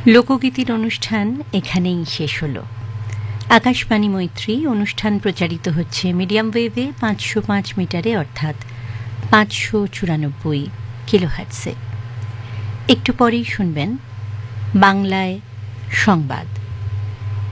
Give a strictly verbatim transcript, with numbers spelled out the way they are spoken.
লোকগীতির অনুষ্ঠান এখানেই শেষ হলো। আকাশবাণী মৈত্রী অনুষ্ঠান প্রচারিত হচ্ছে মিডিয়াম ওয়েভে পাঁচশো পাঁচ মিটারে অর্থাৎ পাঁচশো চুরানব্বই কিলোহার্টসে। একটু পরেই শুনবেন বাংলায় সংবাদ।